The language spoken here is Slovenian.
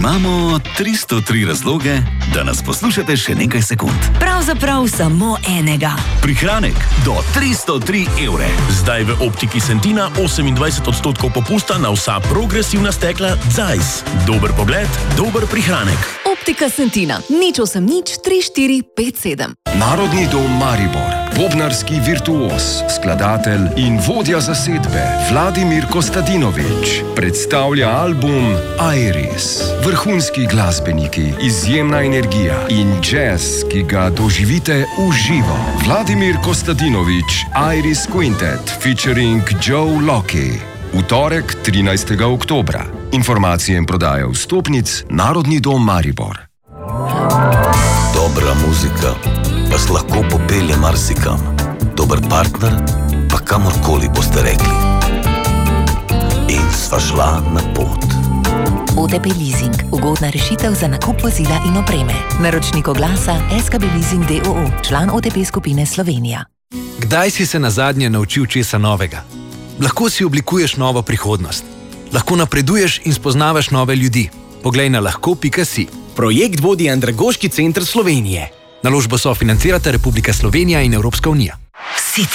Imamo 303 razloge, da nas poslušate še nekaj sekund. Pravzaprav samo enega. Prihranek do 303 evre. Zdaj v Optiki Sentina 28% popusta na vsa progresivna stekla Zeiss. Dober pogled, dober prihranek. Optika Sentina. 0803457. Narodni dom Maribor, bobnarski virtuoz, skladatelj in vodja zasedbe Vladimir Kostadinović predstavlja album Iris. Vrhunski glasbeniki, izjemna energija in jazz, ki ga doživite v živo. Vladimir Kostadinović, Iris Quintet featuring Joe Locke. V torek 13. oktobra. Informacije in prodaja vstopnic Narodni dom Maribor. Dobra muzika vas lahko popelje marsikam. Dober partner pa kamorkoli boste rekli. In sva šla na pot. OTP Leasing. Ugodna rešitev za nakup vozila in opreme. Naročnik oglasa SKB Leasing d.o.o. Član OTP skupine Slovenija. Kdaj si se nazadnje naučil česa novega? Lahko si oblikuješ novo prihodnost. Lahko napreduješ in spoznavaš nove ljudi. Poglej na lahko.si. Projekt vodi Andragoški center Slovenije. Naložbo sofinancirata Republika Slovenija in Evropska unija.